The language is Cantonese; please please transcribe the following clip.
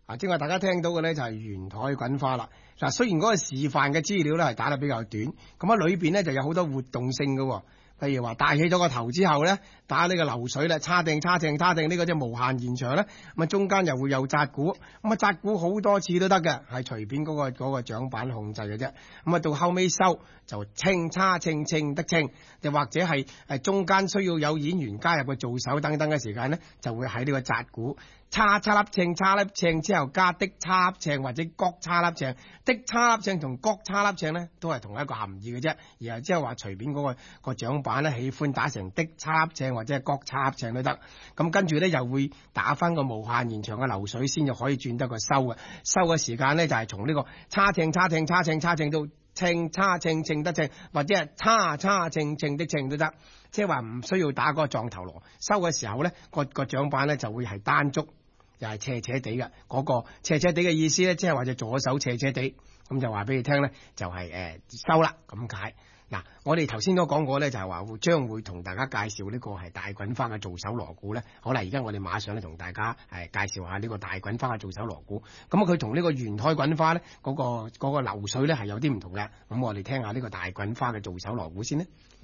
即係大家聽到嘅咧就係圓台滾花啦。嗱，雖然嗰個示範嘅資料咧係打得比較短，咁喺裏邊咧就有好多活動性嘅。譬如話戴起咗個頭之後咧，打呢個流水咧，叉定呢個即係無限延長咧。咁啊中間又會有紮鼓，咁啊紮鼓好多次都得嘅，係隨便嗰個掌板控制嘅啫。咁啊到後尾收就稱叉稱得稱，又或者係中間需要有演員加入嘅做手等等嘅時間咧，就會喺呢個紮鼓叉粒稱之後加的叉粒稱或者角叉粒稱，的叉粒稱同角叉粒稱咧都係同一個含義嘅啫，而係即係話隨便嗰個掌板咧喜歡打成的叉粒稱或者係角叉粒稱都得。咁跟住咧又會打翻個無限延長嘅流水先，就可以轉得個收嘅。收嘅時間咧就係從呢個叉稱到稱叉稱得稱，或者係叉稱的稱都得。即係話唔需要打嗰個撞頭鑼。收嘅時候咧個掌板咧就會係單足，又係斜地嘅。嗰個斜地嘅意思咧，即係話隻左手斜地，咁就話俾你聽咧，就係收啦咁解。嗱，我哋頭先都講過咧，就係話將會同大家介紹呢個係大滾花嘅做手鑼鼓咧。好啦，而家我哋馬上咧同大家介紹下呢個大滾花嘅做手鑼鼓。咁佢同呢個圓台滾花咧嗰個流水咧係有啲唔同嘅。咁我哋聽下呢個大滾花嘅做手鑼鼓先咧。